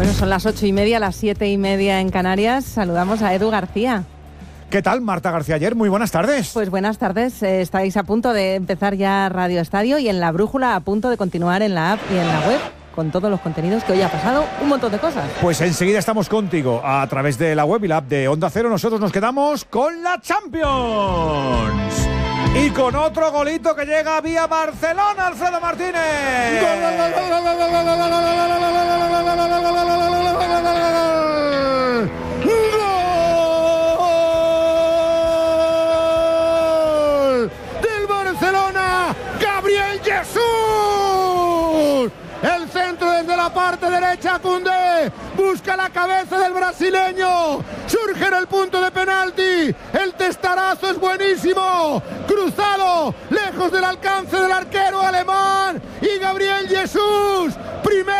Bueno, son las 8:30, las 7:30 en Canarias. Saludamos a Edu García. ¿Qué tal, Marta García Ayer? Muy buenas tardes. Pues buenas tardes. Estáis a punto de empezar ya Radio Estadio y en la brújula a punto de continuar en la app y en la web con todos los contenidos que hoy ha pasado un montón de cosas. Pues enseguida estamos contigo a través de la web y la app de Onda Cero. Nosotros nos quedamos con la Champions. Y con otro golito que llega vía Barcelona, Alfredo Martínez. Del Barcelona, Gabriel Jesús. El centro desde la parte derecha, Koundé busca la cabeza del brasileño, surge en el punto de penalti, el testarazo es buenísimo, cruzado, lejos del alcance del arquero alemán, y Gabriel Jesús, primer